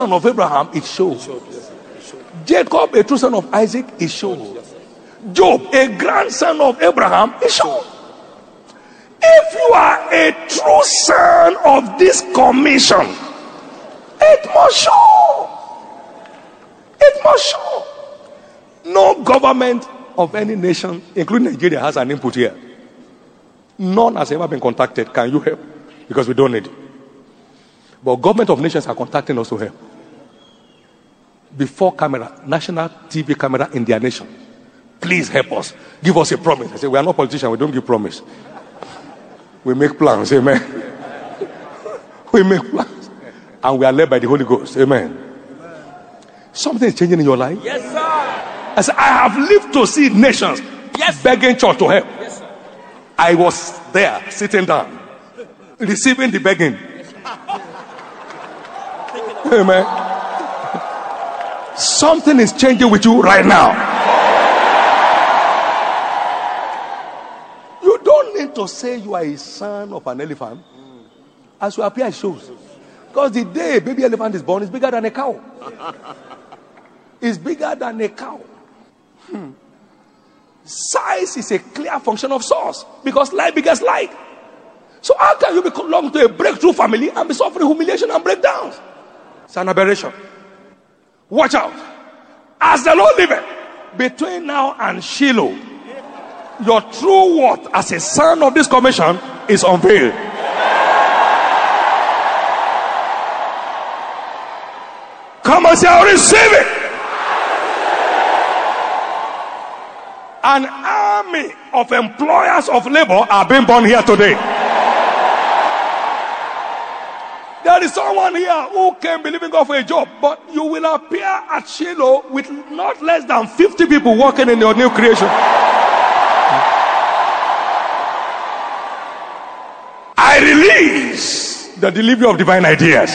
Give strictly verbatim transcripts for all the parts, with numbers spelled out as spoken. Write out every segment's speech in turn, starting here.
of Abraham, it shows. Jacob, a true son of Isaac, it shows. Job, a grandson of Abraham, it shows. If you are a true son of this commission, it must show. It must show. No government of any nation, including Nigeria, has an input here. None has ever been contacted. Can you help? Because we don't need it. But government of nations are contacting us to help. Before camera, national T V camera in their nation. Please help us. Give us a promise. I say, we are not politicians. We don't give promise. We make plans. Amen. We make plans. And we are led by the Holy Ghost. Amen. Something is changing in your life. Yes, sir. I said, I have lived to see nations yes. begging church to help. Yes, sir. I was there, sitting down, receiving the begging. Amen. Something is changing with you right now. You don't need to say you are a son of an elephant. As you appear, it shows. Because the day a baby elephant is born is bigger than a cow. It's bigger than a cow. Hmm. Size is a clear function of source. Because like begets like. So how can you belong to a breakthrough family and be suffering humiliation and breakdowns? It's an aberration. Watch out. As the Lord liveth, between now and Shiloh, your true worth as a son of this commission is unveiled. Come and say, I receive it. An army of employers of labor are being born here today. There is someone here who can believe God for a job, but you will appear at Shiloh with not less than fifty people working in your new creation. I release the delivery of divine ideas.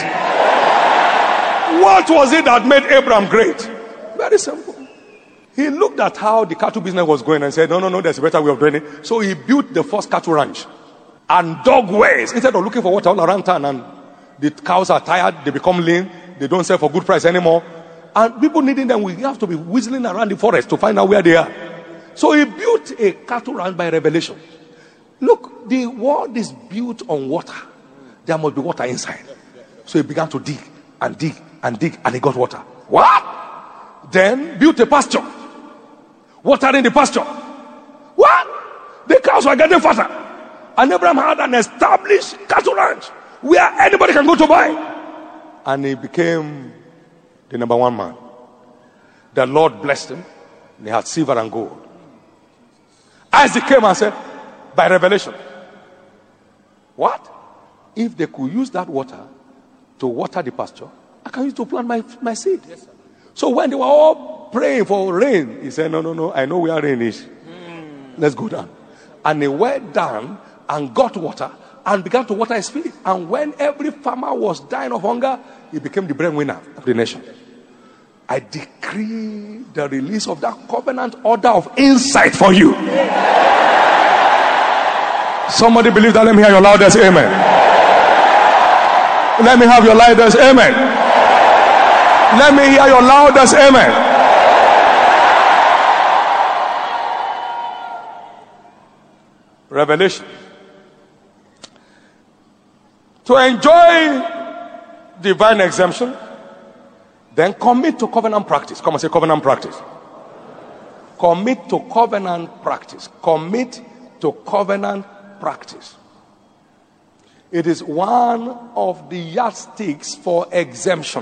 What was it that made Abraham great? Very simple. He looked at how the cattle business was going and said, no, no, no, there's a better way of doing it. So he built the first cattle ranch and dug wells instead of looking for water all around town. And the cows are tired, they become lean, they don't sell for good price anymore. And people needing them, we have to be whistling around the forest to find out where they are. So he built a cattle ranch by revelation. Look, the world is built on water. There must be water inside. So he began to dig and dig and dig and he got water. What? Then built a pasture. Watering the pasture. What? The cows were getting fatter. And Abraham had an established cattle ranch where anybody can go to buy. And he became the number one man. The Lord blessed him. He had silver and gold. Isaac came and said, by revelation, what? If they could use that water to water the pasture, I can use it to plant my, my seed. Yes, so when they were all praying for rain, he said, no, no, no, I know where rain is. Mm. Let's go down. And he went down and got water and began to water his field. And when every farmer was dying of hunger, he became the breadwinner of the nation. I decree the release of that covenant order of insight for you. Somebody believe that? Let me hear your loudest amen. Let me have your loudest amen. Let me hear your loudest amen. Revelation. To enjoy divine exemption, then commit to covenant practice. Come and say covenant practice. Commit to covenant practice. Commit to covenant practice. It is one of the yardsticks for exemption.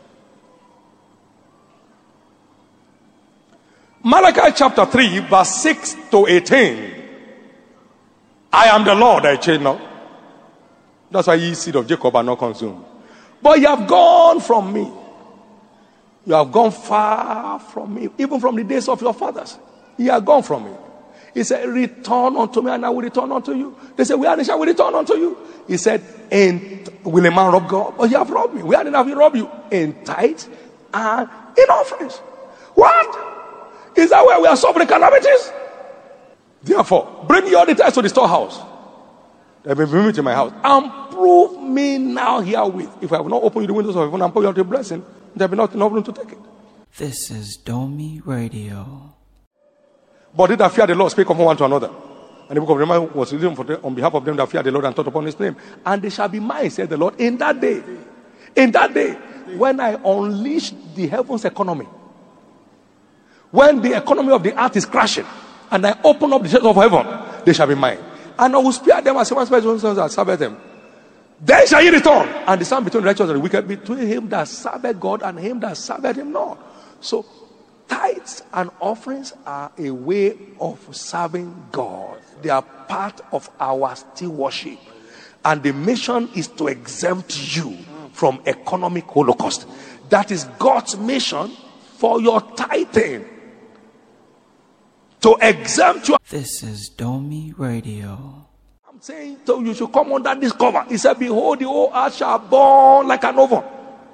Malachi chapter three, verse six to eighteen. I am the Lord, I change not. That's why ye seed of Jacob are not consumed. But you have gone from me. You have gone far from me, even from the days of your fathers. You have gone from me. He said, return unto me and I will return unto you. They said, where shall we return unto you? He said, and will a man rob God? But you have robbed me. Where did I rob you? In tithe and in offerings. What? Is that where we are suffering calamities? Therefore, bring your tithes to the storehouse, They may bring me to my house. And prove me now herewith. If I have not opened you the windows of heaven and pour you out a blessing, there will be not enough room to take it. This is Domi Radio. But they that fear the Lord speak of one to another. And the book of Jeremiah was written for the, on behalf of them that fear the Lord and thought upon his name. And they shall be mine, said the Lord, in that day. In that day, when I unleash the heavens economy. When the economy of the earth is crashing, and I open up the gates of heaven, they shall be mine. And I will spare them as one spares one sons that serve them. Then shall he return. And the sum between the righteous and the wicked, between him that serveth God and him that serveth him not. So, tithes and offerings are a way of serving God. They are part of our still worship. And the mission is to exempt you from economic holocaust. That is God's mission for your tithing. To exempt you. This is Domi Radio. I'm saying so you should come under this cover. He said, behold, the whole earth shall burn like an oven.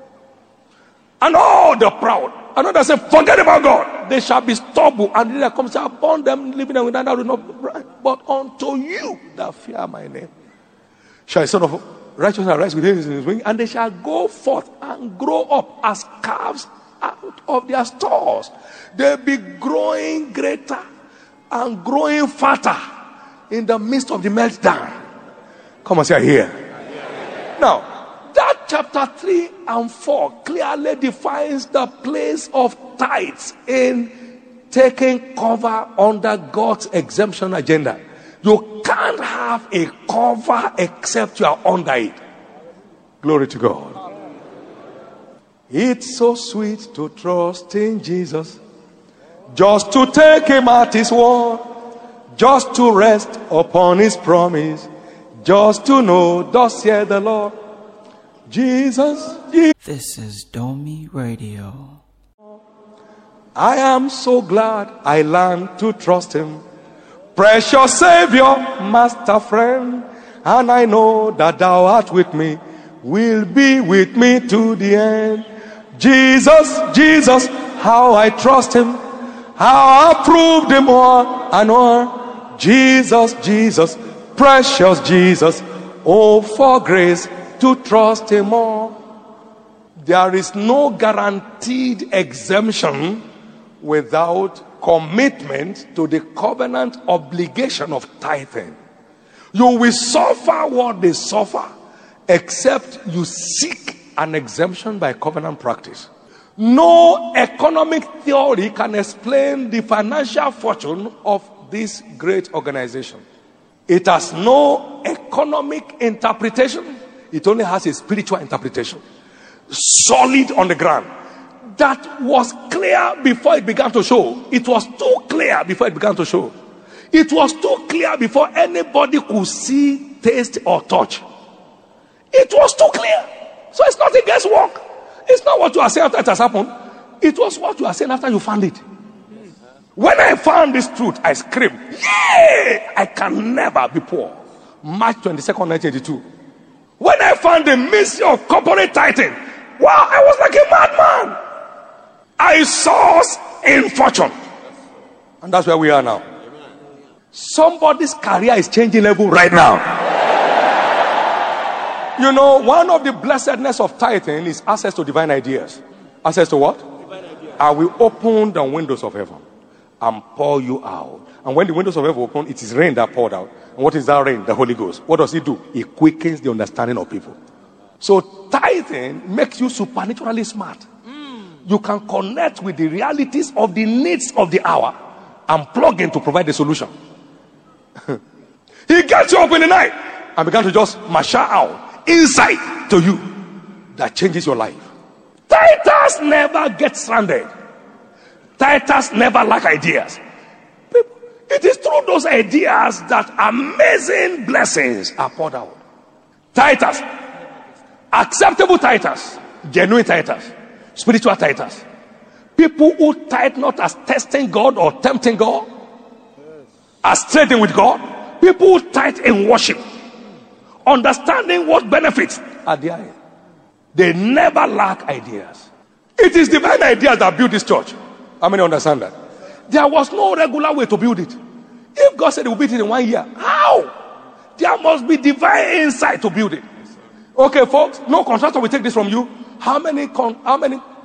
And all the proud. Another said, forget about God. They shall be stubble. And there comes upon them, living them without that will not burn. But unto you that fear my name shall a son of righteousness arise with him in his wing, and they shall go forth and grow up as calves out of their stores. They'll be growing greater and growing fatter in the midst of the meltdown. Come and say, here. Now, that chapter three and four clearly defines the place of tithes in taking cover under God's exemption agenda. You can't have a cover except you are under it. Glory to God. It's so sweet to trust in Jesus, just to take him at his word, just to rest upon his promise, just to know thus saith the Lord. Jesus, Jesus. This is Domi Radio. I am so glad I learned to trust him. Precious Savior, Master friend, and I know that thou art with me, will be with me to the end. Jesus, Jesus, how I trust him, how I proved him more and more. Jesus, Jesus, precious Jesus, oh, for grace to trust him more. There is no guaranteed exemption without commitment to the covenant obligation of tithing. You will suffer what they suffer, except you seek an exemption by covenant practice. No economic theory can explain the financial fortune of this great organization. It has no economic interpretation. It only has a spiritual interpretation. Solid on the ground. That was clear before it began to show. It was too clear before it began to show. It was too clear before anybody could see, taste, or touch. It was too clear. So it's not a guesswork. It's not what you are saying after it has happened. It was what you are saying after you found it. When I found this truth, I screamed, yay! I can never be poor. March twenty-second, nineteen eighty-two. When I found the mystery of corporate tithing, wow, I was like a madman. I saw in fortune. And that's where we are now. Somebody's career is changing level right now. You know, one of the blessedness of tithing is access to divine ideas. Access to what? Divine ideas. I will open the windows of heaven and pour you out. And when the windows of heaven open, it is rain that poured out. And what is that rain? The Holy Ghost. What does it do? It quickens the understanding of people. So tithing makes you supernaturally smart. Mm. You can connect with the realities of the needs of the hour and plug in to provide the solution. He gets you up in the night and began to just marshal out insight to you that changes your life. Titans never get stranded. Titans never lack ideas. People, it is through those ideas that amazing blessings are poured out. Titans, acceptable titans, genuine titans, spiritual titans, people who tithe not as testing God or tempting God, as trading with God, people who tithe in worship, understanding what benefits are there. They never lack ideas. It is divine ideas that build this church. How many understand that? There was no regular way to build it. If God said he will build it in one year, how? There must be divine insight to build it. Okay, folks, no contractor will take this from you. How many con- how many